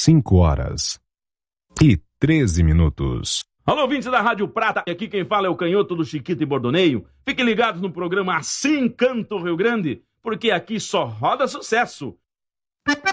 5h13. Alô, ouvintes da Rádio Prata, aqui quem fala é o Canhoto do Chiquito e Bordoneio. Fiquem ligados no programa Assim Canto Rio Grande, porque aqui só roda sucesso.